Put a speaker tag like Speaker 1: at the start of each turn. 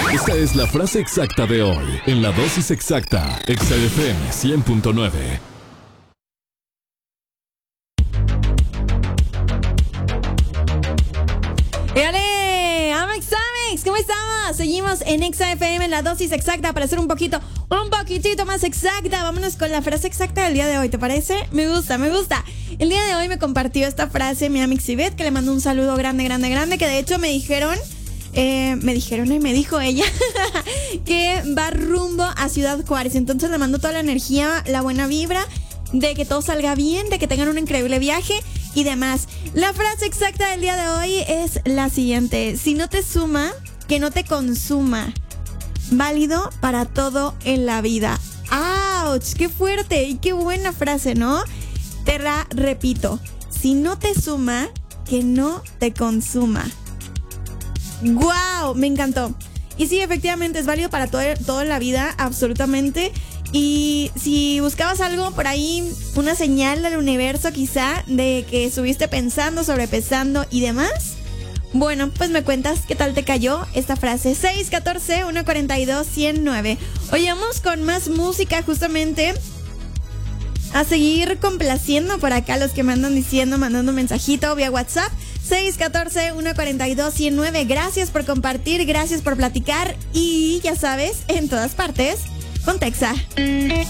Speaker 1: Esta es la frase exacta de hoy, en la dosis exacta, Exa FM 100.9.
Speaker 2: ¡Éale! ¡Amex! ¿Cómo estamos? Seguimos en Exa FM en la dosis exacta para ser un poquitito más exacta. Vámonos con la frase exacta del día de hoy, ¿te parece? Me gusta. El día de hoy me compartió esta frase mi Amix Ivette, que le mando un saludo grande, que de hecho me dijo ella que va rumbo a Ciudad Juárez. Entonces le mando toda la energía, la buena vibra, de que todo salga bien, de que tengan un increíble viaje y demás. La frase exacta del día de hoy es la siguiente: si no te suma, que no te consuma. Válido para todo en la vida. ¡Auch! ¡Qué fuerte! Y qué buena frase, ¿no? Te la repito: si no te suma, que no te consuma. ¡Guau! Me encantó. Y sí, efectivamente es válido para todo en la vida, absolutamente. Y si buscabas algo por ahí, una señal del universo quizá de que estuviste pensando, sobrepensando y demás, bueno, pues me cuentas qué tal te cayó esta frase. 614-142-109. Oye, vamos con más música, justamente a seguir complaciendo por acá los que me andan diciendo, mandando un mensajito vía WhatsApp. 614-142-109. Gracias por compartir, gracias por platicar. Y ya sabes, en todas partes, Ponte Exa.